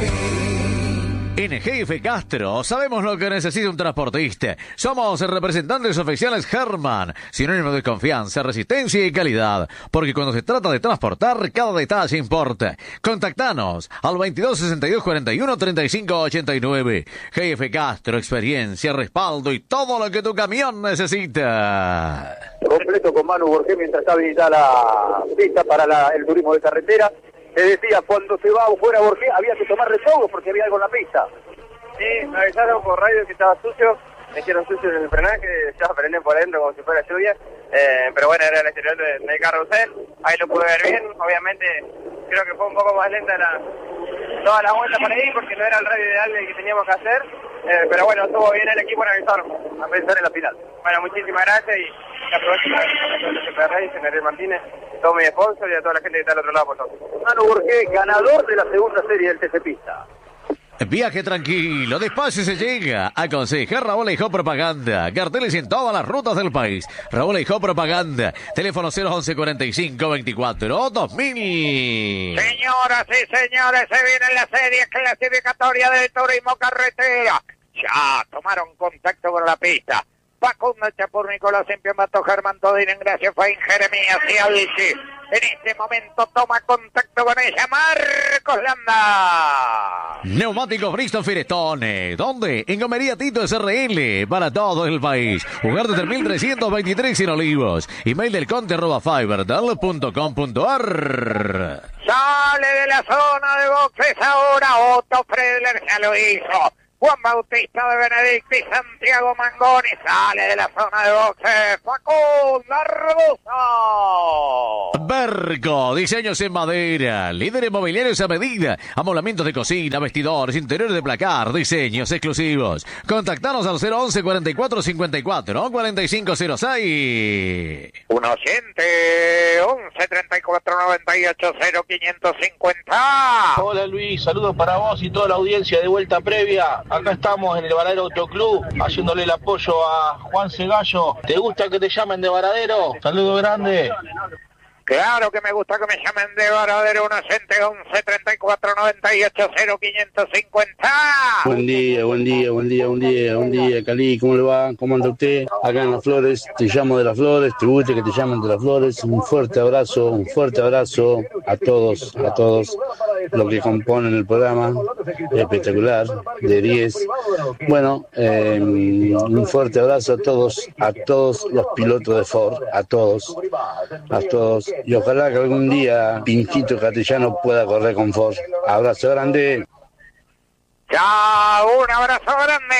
En GF Castro sabemos lo que necesita un transportista. Somos representantes oficiales Herman, sinónimo de confianza, resistencia y calidad. Porque cuando se trata de transportar, cada detalle importa. Contactanos al 22 62 41 35 89. GF Castro, experiencia, respaldo y todo lo que tu camión necesita. Completo con Manu Borges mientras está habilitada la pista para el turismo de carretera. Te decía, cuando se va fuera Borges había que tomar retorno porque había algo en la pista. Sí, me avisaron por radio que estaba sucio, me hicieron sucio en el frenaje, ya frené por adentro como si fuera lluvia, pero bueno, era el exterior del carrusel, ahí lo pude ver bien, obviamente creo que fue un poco más lenta toda la vuelta por ahí porque no era el radio ideal que teníamos que hacer, pero bueno, estuvo bien el equipo en avisarnos, a pensar en la final. Bueno, muchísimas gracias y aprovecho para agradecer a Reyes, a Ariel Martínez, a todo mi sponsor y a toda la gente que está al otro lado por todo. Manu Borges, ganador de la segunda serie del TC Pista. Viaje tranquilo, despacio se llega. Aconseja Raúl Eijó Propaganda. Carteles en todas las rutas del país. Raúl Eijó Propaganda. Teléfono 011 45 24 2000. Señoras y señores, se viene la serie clasificatoria del turismo carretera. Ya tomaron contacto con la pista. Facundo Chapur, Nicolás Empiamato, Germán Todín, Gracia Faín, Jeremías y Alci. En este momento toma contacto con ella Marcos Landa. Neumáticos Bristol Firestone. ¿Dónde? En Gomería Tito SRL. Para todo el país. Lugar de 1323 en Olivos. Email del conte@fiberdal.com.ar. Sale de la zona de boxes ahora Otto Fredler, ya lo hizo. Juan Bautista de Benedicto y Santiago Mangoni sale de la zona de boxes. Facundo Arbuzo. Berco, diseños en madera, líder inmobiliarios a medida, amoblamientos de cocina, vestidores, interiores de placar, diseños exclusivos. Contactanos al 011 44 54 4506. Un oyente, 11 34 98 0550. Hola Luis, saludos para vos y toda la audiencia de Vuelta Previa. Acá estamos en el Varadero Autoclub haciéndole el apoyo a Juan Cegallo. ¿Te gusta que te llamen de Varadero? Saludo grande. Claro que me gusta que me llamen de Varadero, un oyente 11 34 98 0550. Buen día, Cali, ¿cómo le va? ¿Cómo anda usted? Acá en Las Flores, te llamo de Las Flores, te gusta que te llamen de Las Flores. Un fuerte abrazo a todos los que componen el programa, espectacular, de 10. Bueno, un fuerte abrazo a todos los pilotos de Ford, a todos. Y ojalá que algún día Pinchito Castellano pueda correr con Ford. Abrazo grande. ¡Chao! ¡Un abrazo grande!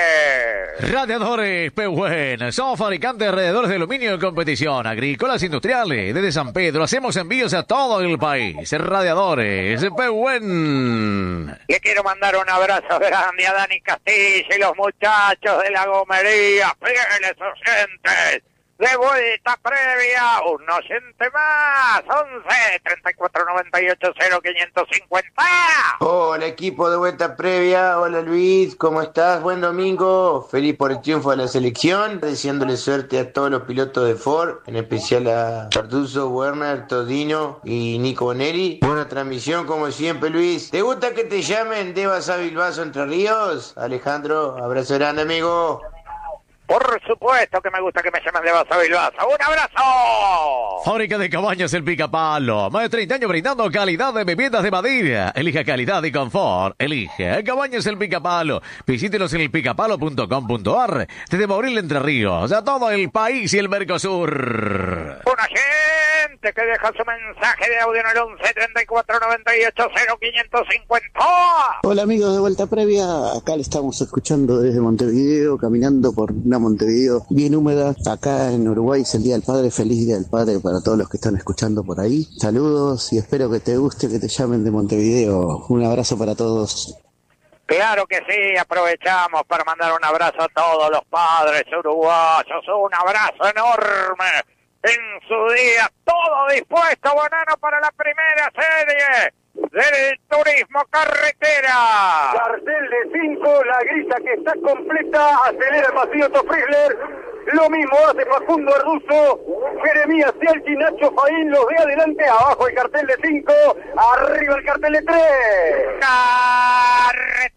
Radiadores Pehuen. Somos fabricantes de radiadores de aluminio en competición. Agrícolas industriales. Desde San Pedro hacemos envíos a todo el país. Radiadores Pehuen. Le quiero mandar un abrazo grande a Dani Castillo y los muchachos de la gomería. Fieles oyentes. De Vuelta Previa, un oyente más, 11 34 98 0550. Hola equipo de Vuelta Previa, hola Luis, ¿cómo estás? Buen domingo, feliz por el triunfo de la selección, deseándole suerte a todos los pilotos de Ford, en especial a Carduzo, Werner, Todino y Nico Bonelli. Buena transmisión como siempre Luis. ¿Te gusta que te llamen de Basavilbaso Entre Ríos? Alejandro, abrazo grande amigo. Por supuesto que me gusta que me llamen de Basavilbaso. ¡Un abrazo! Fábrica de Cabañas El Picapalo. Más de 30 años brindando calidad de viviendas de madera. Elija calidad y confort. Elige Cabañas El Picapalo. Visítenos en elpicapalo.com.ar. Desde Mauril Entre Ríos a todo el país y el Mercosur. Una gente que deja su mensaje de audio en el 11 34 98 0550. Hola amigos de Vuelta Previa. Acá le estamos escuchando desde Montevideo, caminando por una Montevideo bien húmeda. Acá en Uruguay es el Día del Padre. Feliz Día del Padre para todos los que están escuchando por ahí. Saludos y espero que te guste que te llamen de Montevideo. Un abrazo para todos. Claro que sí, aprovechamos para mandar un abrazo a todos los padres uruguayos. Un abrazo enorme. En su día, todo dispuesto, Bonano, para la primera serie del turismo carretera. Cartel de 5, la grisa que está completa, acelera el vacío Tofrisler. Lo mismo hace Facundo Arduzo, Jeremías Cialchi, Nacho Faín, los de adelante, abajo el cartel de 5, arriba el cartel de 3.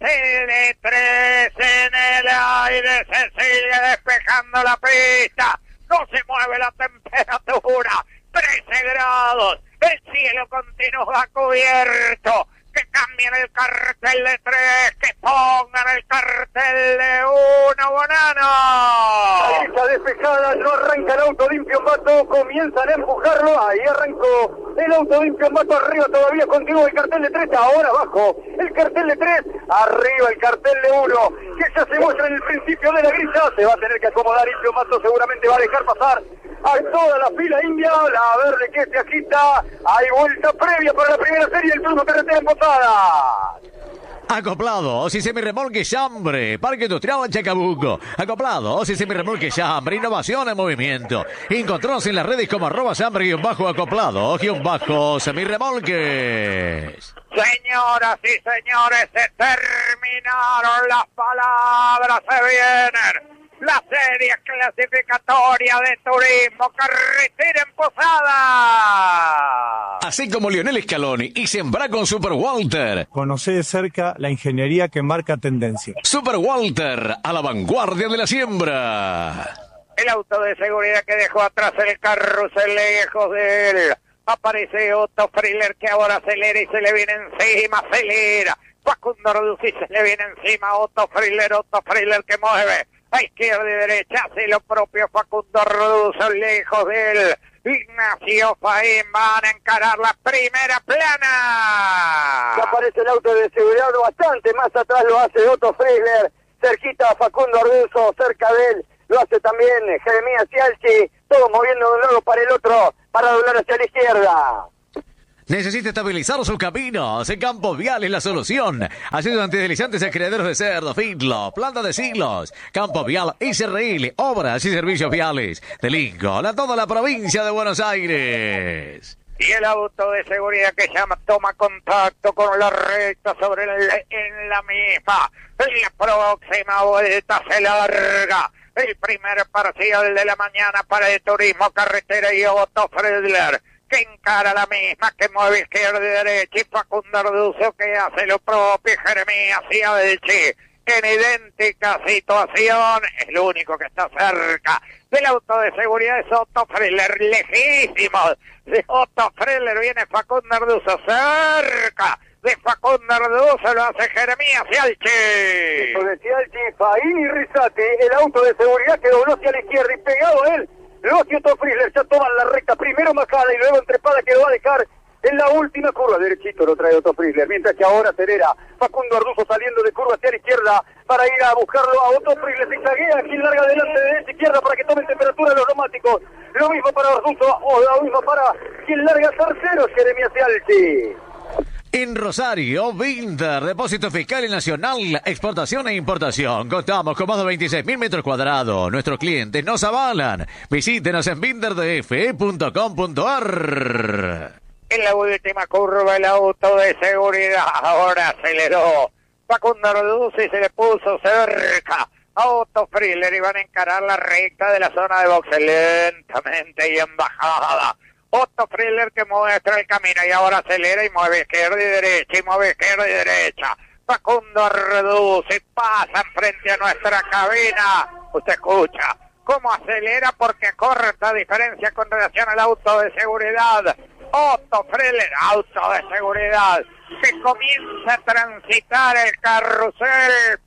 de 3 en el aire, se sigue despejando la pista, no se mueve la temperatura, 13 grados, el cielo continúa cubierto, que cambien el cartel de 3, que pongan el cartel de 1, Bonano. Ahí está despejada, no arranca el auto de Impiombato, comienzan a empujarlo, ahí arrancó el auto de Impiombato, arriba todavía continúa el cartel de 3, ahora abajo el cartel de 3, arriba el cartel de 1, que ya se muestra en el principio de la grilla, se va a tener que acomodar Impiombato, seguramente va a dejar pasar a toda la fila india, la verde que se agita, hay vuelta previa para la primera serie, el turno carretera en Posada. Acoplado, si semirremolque Chambre, Parque Industrial Chacabuco. Acoplado, si semirremolque Chambre, innovación en movimiento. Encontranos en las redes como @chambre_acoplado_semirremolques. Señoras y señores, se terminaron las palabras, se vienen la serie clasificatoria de turismo carretera en Posada. Así como Lionel Scaloni y sembra con Super Walter. Conocé de cerca la ingeniería que marca tendencia. Super Walter, a la vanguardia de la siembra. El auto de seguridad que dejó atrás el carrusel lejos de él. Aparece Otto Friler que ahora acelera y se le viene encima, acelera. Facundo Reduci se le viene encima, Otto Friler que mueve a izquierda y derecha, hace lo propio Facundo Reduce lejos de él. Ignacio Faín van a encarar la primera plana. Ya aparece el auto de seguridad bastante más atrás, lo hace Otto Friler, cerquita a Facundo Reduce, cerca de él lo hace también Jeremías Cialchi, todos moviendo de un lado para el otro, para doblar hacia la izquierda. Necesita estabilizar sus caminos. En Campo Vial es la solución. Asientos antideslizantes a criaderos de cerdo, feedlot, planta de silos. Campo Vial SRL, obras y servicios viales. De Lincoln a toda la provincia de Buenos Aires. Y el auto de seguridad que toma contacto con la recta sobre en la misma. En la próxima vuelta se larga el primer parcial de la mañana para el turismo carretera y Otto Friedler, que encara la misma, que mueve izquierda y derecha, y Facundo Reduce que hace lo propio, Jeremías Cialchi en idéntica situación, el único que está cerca del auto de seguridad es Otto Friedler, lejísimo de Otto Friedler viene Facundo Reduce, cerca de Facundo Reduce lo hace Jeremías Cialchi. Lo de Cialchi, Faín y Rizati, el auto de seguridad que dobló hacia la izquierda y pegado a él, lo hace Otto Friedler, ya toman la recta, primero Macada y luego entrepada que lo va a dejar en la última curva, derechito lo trae Otto Friedler, mientras que ahora acelera Facundo Reduce saliendo de curva hacia la izquierda para ir a buscarlo a Otto Friedler, se zaguea, quien larga adelante de derecha izquierda para que tomen temperatura los neumáticos, lo mismo para Reduce, o lo mismo para quien larga tercero, Jeremías Cialchi. En Rosario, Vinter, depósito fiscal y nacional, exportación e importación. Contamos con más de 26.000 metros cuadrados. Nuestros clientes nos avalan. Visítenos en vinterdf.com.ar. En la última curva el auto de seguridad ahora aceleró. Facundo Reduce se le puso cerca a Otto Friedler y van a encarar la recta de la zona de boxe lentamente y en bajada. Otto Friedler que muestra el camino y ahora acelera y mueve izquierda y derecha, y mueve izquierda y derecha. Facundo Reduce pasa frente a nuestra cabina. Usted escucha cómo acelera porque corta diferencia con relación al auto de seguridad. Otto Friedler, auto de seguridad, que comienza a transitar el carrusel.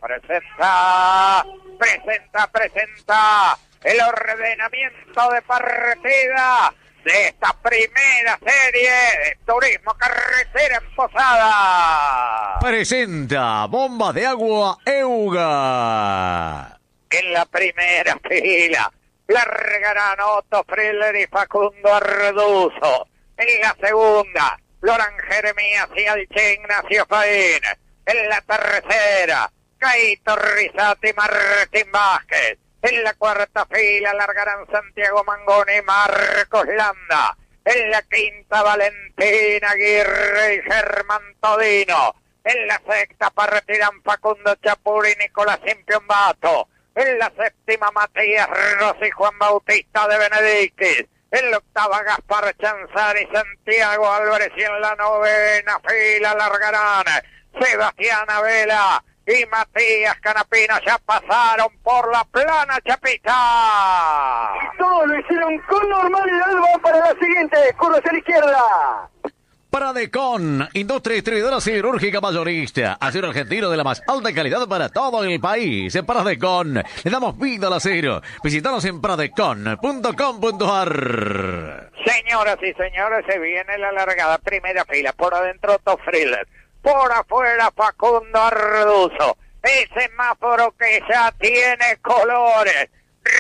Presenta el ordenamiento de partida de esta primera serie de turismo carretera en Posada. Presenta bomba de agua Euga. En la primera fila largarán Otto Friedler y Facundo Reduce. En la segunda, Loran Jeremías y Ignacio Faín. En la tercera, Caito Rizati y Martín Vázquez. En la cuarta fila largarán Santiago Mangoni y Marcos Landa. En la quinta, Valentín Aguirre y Germán Todino. En la sexta partirán Facundo Chapur y Nicolás Impiombato. En la séptima, Matías Rossi y Juan Bautista de Benedictis. En la octava, Gaspar Chanzar y Santiago Álvarez. Y en la novena fila largarán Sebastián Vela y Matías Canapino ya pasaron por la plana Chapita. Todos lo hicieron con normalidad. Van para la siguiente. Curva hacia la izquierda. Pradecon, industria distribuidora cirúrgica mayorista, acero argentino de la más alta calidad para todo el país. En Pradecon, le damos vida al acero. Visítanos en pradecon.com.ar. Señoras y señores, se viene la largada. Primera fila, por adentro Otto Friedler, por afuera Facundo Arduzo. El semáforo que ya tiene colores: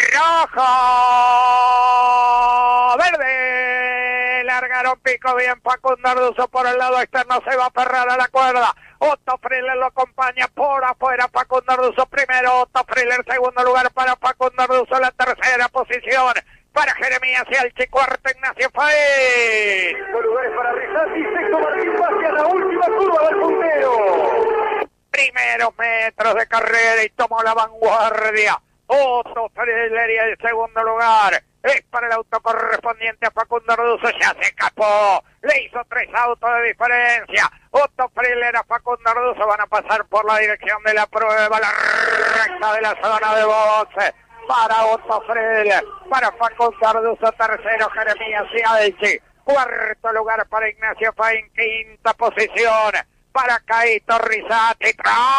rojo, verde. Largaron pico bien Facundo Arduzo por el lado externo, se va a aferrar a la cuerda. Otto Friedler lo acompaña por afuera. Facundo Arduzo primero, Otto Friedler segundo lugar para Facundo Arduzo, la tercera posición para Jeremías Cialchi, cuarto Ignacio Faín. 5 lugares para Rizzati, sexto Martín hacia la última curva del puntero. Primeros metros de carrera y tomó la vanguardia Otto Friedler, y el segundo lugar es para el auto correspondiente a Facundo Arduzo. Ya se escapó, le hizo 3 autos de diferencia. Otto Friedler a Facundo Arduzo van a pasar por la dirección de la prueba, la recta de la zona de boxe. Para Otto Friedler, para Facundo Arduzo, tercero Jeremías Cialchi, cuarto lugar para Ignacio Faín, quinta posición para Caito Rizzati.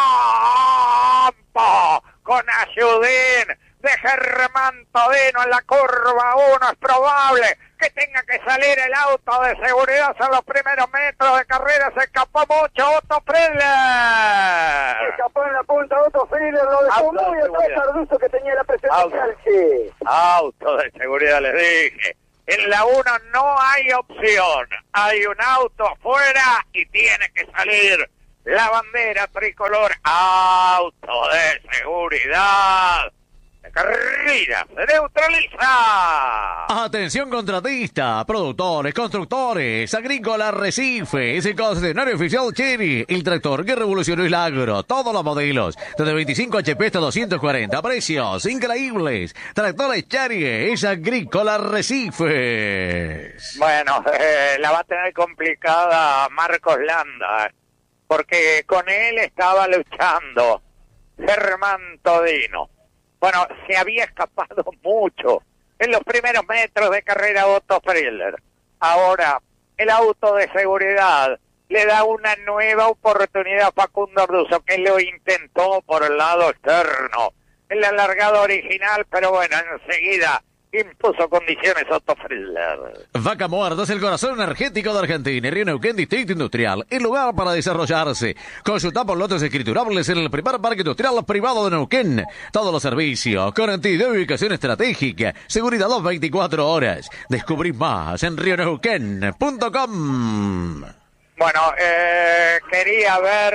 Trampo con ayudín de Germán Todino en la curva 1. Es probable que tenga que salir el auto de seguridad en los primeros metros de carrera. Se escapó mucho Otto Friedler. Se escapó en la punta Otto Friedler, lo dejó muy atrás Arduzo, que tenía la presencia de Cialchi. Auto de seguridad, les dije. En la 1 no hay opción. Hay un auto afuera y tiene que salir la bandera tricolor. Auto de seguridad. La carrera se neutraliza. Atención contratista, productores, constructores, agrícola Recifes, el concesionario oficial Cherry, el tractor que revolucionó el agro, todos los modelos, desde 25 HP hasta 240, precios increíbles. Tractores Cherry, es agrícola Recifes. Bueno, la va a tener complicada Marcos Landa, porque con él estaba luchando Germán Todino. Bueno, se había escapado mucho en los primeros metros de carrera Otto Friedler. Ahora, el auto de seguridad le da una nueva oportunidad a Facundo Arduzo, que lo intentó por el lado externo en la largada original, pero bueno, enseguida impuso condiciones Otto Friedler. Vaca Muerta es el corazón energético de Argentina y Río Neuquén, distrito industrial, el lugar para desarrollarse. Consulta por lotes escriturables en el primer parque industrial privado de Neuquén. Todos los servicios, con entidad de ubicación estratégica, seguridad 24 horas. Descubrí más en rioneuquén.com. Bueno, quería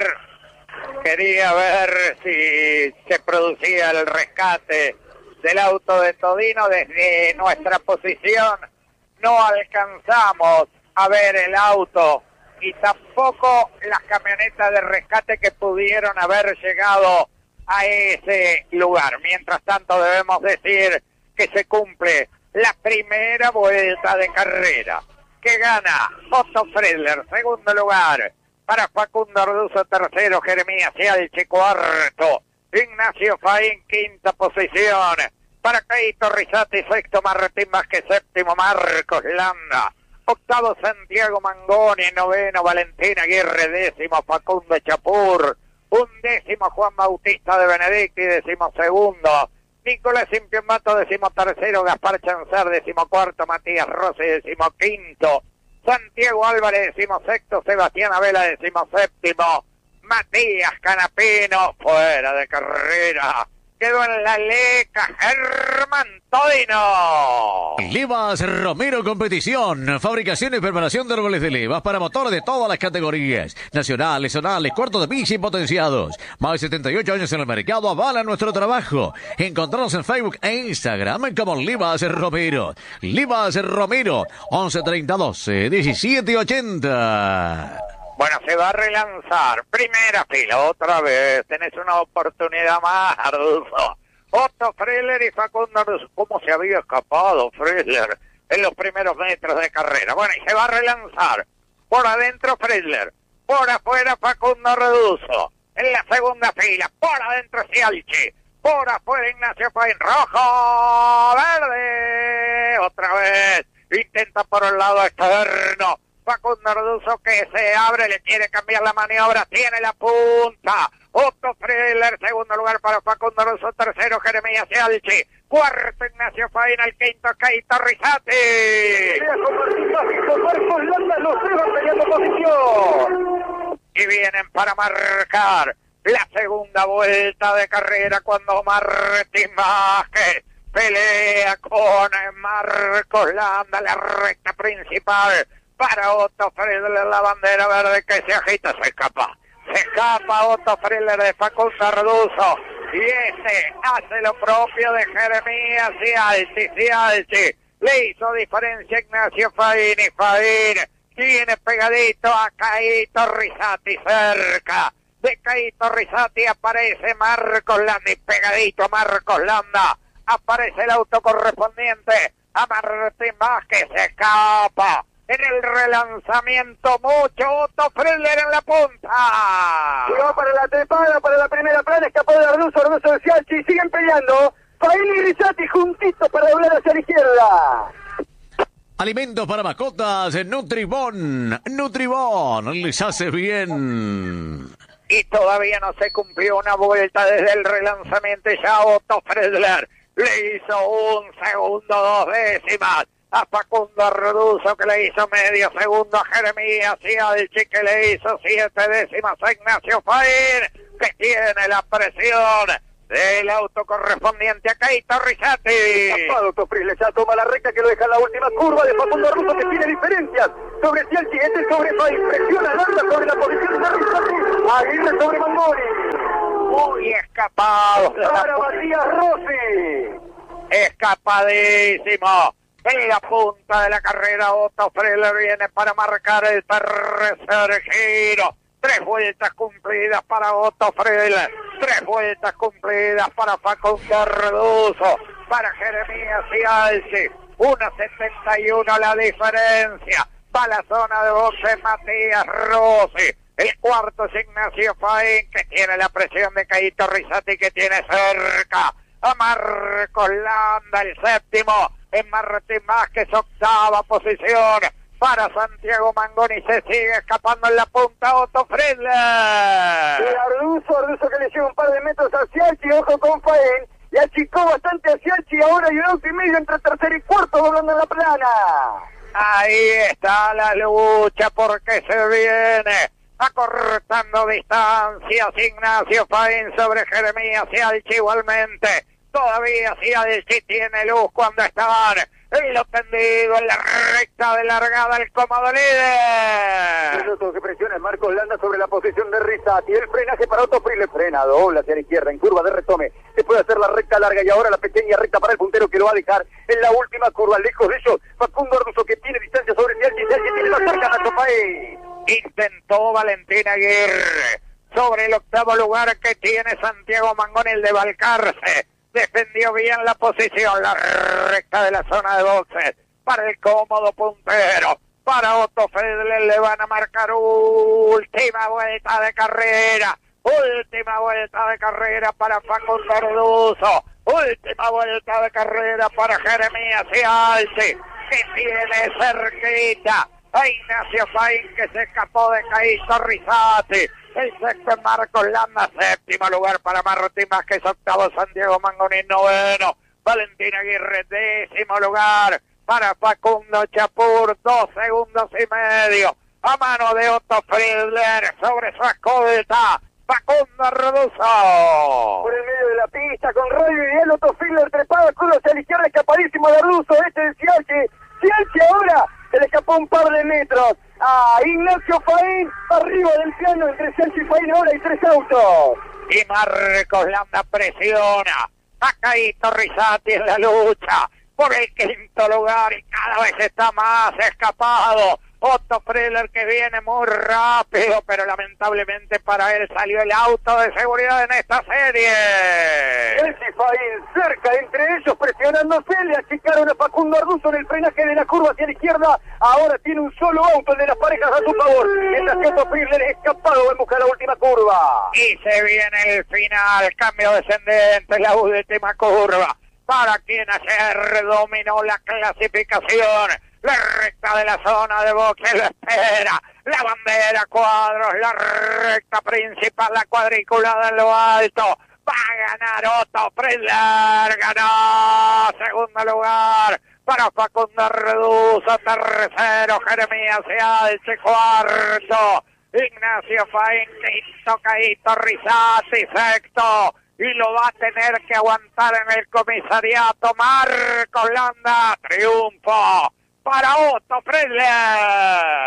ver si se producía el rescate del auto de Todino. Desde nuestra posición no alcanzamos a ver el auto y tampoco las camionetas de rescate que pudieron haber llegado a ese lugar. Mientras tanto debemos decir que se cumple la primera vuelta de carrera, que gana Otto Friedler, segundo lugar para Facundo Arduzo, tercero Jeremías Cialchi, cuarto Ignacio Faín, quinta posición para Caito Rizzati, sexto Martín Vázquez, séptimo Marcos Landa, octavo Santiago Mangoni, noveno Valentín Aguirre, décimo Facundo Chapur, undécimo Juan Bautista de Benedicti, décimo segundo Nicolás Impiombato, décimo tercero Gaspar Chanzar, décimo cuarto Matías Rossi, décimo quinto Santiago Álvarez, décimo sexto Sebastián Abela, décimo séptimo Matías Canapino, fuera de carrera. Quedó en la leca Germán Todino. Levas Romero Competición, fabricación y preparación de árboles de levas para motores de todas las categorías, nacionales, zonales, cuartos de milla y potenciados. Más de 78 años en el mercado avalan nuestro trabajo. Encontrarnos en Facebook e Instagram como Levas Romero. Levas Romero, 113012 1780. Bueno, se va a relanzar. Primera fila, otra vez. Tenés una oportunidad más, Arduzo. Otto Friedler y Facundo Arduzo. ¿Cómo se había escapado Friedler en los primeros metros de carrera? Bueno, y se va a relanzar. Por adentro Friedler. Por afuera Facundo Arduzo. en la segunda fila. Por adentro Cialchi. Por afuera Ignacio Faín. Rojo, verde. Otra vez. Intenta por el lado externo. Facundo Arduzo que se abre, le quiere cambiar la maniobra, tiene la punta. Otto Friedler, segundo lugar para Facundo Arduzo, tercero Jeremías Cialchi, cuarto Ignacio Faín, el quinto Caito Rizzati. Marcos Landa, los tres van peleando posición. Y vienen para marcar la segunda vuelta de carrera cuando Martín Vázquez pelea con Marcos Landa, la recta principal. Para Otto Friedler, la bandera verde que se agita, se escapa Otto Friedler de Facundo Arduzo, y ese hace lo propio de Jeremías Cialchi, le hizo diferencia Ignacio Faín, y Faín tiene pegadito a Caito Rizzati, cerca de Caito Rizzati aparece Marcos Landa, y pegadito a Marcos Landa aparece el auto correspondiente a Martín Vázquez, se escapa. En el relanzamiento, mucho Otto Friedler en la punta. Llegó para la trepada, para la primera plana, escapó de Arduzo de Cialchi, siguen peleando. Faín y Rizzati juntitos para doblar hacia la izquierda. Alimentos para mascotas, Nutribón. Nutribón, les hace bien. Y todavía no se cumplió una vuelta desde el relanzamiento, ya Otto Friedler le hizo un segundo, 2 décimas. A Facundo Arduzo que le hizo medio segundo, a Jeremías Cialchi que le hizo 7 décimas, a Ignacio Faín que tiene la presión del auto correspondiente a Caito Rizzati. Escapado Otto Friedler, ya toma la recta que lo deja en la última curva de Facundo Arduzo que tiene diferencias sobre Cialchi, sobre Faín, presiona Landa sobre la posición de Rizzati, Aguirre sobre Mangoni. Muy escapado. Para Matías Rossi. Escapadísimo. En la punta de la carrera, Otto Friedler viene para marcar el tercer giro. 3 vueltas cumplidas para Otto Friedler. 3 vueltas cumplidas para Facundo Arduzo. Para Jeremías Cialchi. 1.71 la diferencia. Va a la zona de boxe Matías Rossi. El cuarto es Ignacio Faín, que tiene la presión de Caito Rizzati, que tiene cerca a Marcos Landa. El séptimo en Martín Vázquez, octava posición para Santiago Mangoni, se sigue escapando en la punta Otto Friedler. Arduzo que le lleva un par de metros a Cialchi, ojo con Faín, y achicó bastante a Cialchi, ahora hay un auto y medio entre tercer y cuarto doblando en la plana. Ahí está la lucha porque se viene acortando distancias Ignacio Faín sobre Jeremías Cialchi igualmente. Todavía Cialchi tiene luz cuando estaban en lo tendido en la recta de largada el cómodo líder. El otro que presiona es Marcos Landa sobre la posición de Rizzati. El frenaje para Otto Friedler, frena, dobla hacia la izquierda en curva de retome. Se puede hacer la recta larga y ahora la pequeña recta para el puntero que lo va a dejar en la última curva. Lejos de ellos, Facundo Arduzo que tiene distancia sobre Cialchi. Cialchi tiene más cerca a Nacho Faín. Intentó Valentín Aguirre sobre el octavo lugar que tiene Santiago Mangoni, el de Balcarce. Defendió bien la posición, la recta de la zona de boxes para el cómodo puntero. Para Otto Friedler le van a marcar última vuelta de carrera. Última vuelta de carrera para Facundo Arduzo. Última vuelta de carrera para Jeremías Cialchi, que tiene cerquita a Ignacio Faín, que se escapó de Caito Rizzati. El sexto es Marcos Landa, séptimo lugar para Martín Vázquez, octavo Santiago Mangoni, noveno Valentín Aguirre, décimo lugar para Facundo Chapur, 2 segundos y medio a mano de Otto Friedler sobre su escolta Facundo Arduzo. Por el medio de la pista con radio ideal, Otto Friedler trepado, curva hacia la izquierda, escapadísimo de Arduzo, este es Cialchi. Cialchi ahora se le escapó un par de metros a Ignacio Faín, arriba del piano entre Cialchi y Faín, ahora hay 3 autos. Y Marcos Landa presiona a Caito Rizzati en la lucha por el quinto lugar y cada vez está más escapado Otto Friedler que viene muy rápido, pero lamentablemente para él salió el auto de seguridad en esta serie. El Cifaín cerca entre ellos presionándose, le achicaron a Facundo Arduzo en el frenaje de la curva hacia la izquierda. Ahora tiene un solo auto, el de las parejas a su favor. Mientras que Otto Friedler escapado en busca de la última curva. Y se viene el final, cambio descendente, la última curva. Para quien ayer dominó la clasificación. La recta de la zona de boxe lo espera. La bandera cuadros, la recta principal, la cuadriculada en lo alto. Va a ganar Otto Friedler. Ganó. Segundo lugar para Facundo Arduzo. Tercero Jeremías Alche. Cuarto Ignacio Faín. Quinto Caíto Rizzati. Sexto. Y lo va a tener que aguantar en el comisariato Marcos Landa. Triunfo para Otto Friedler.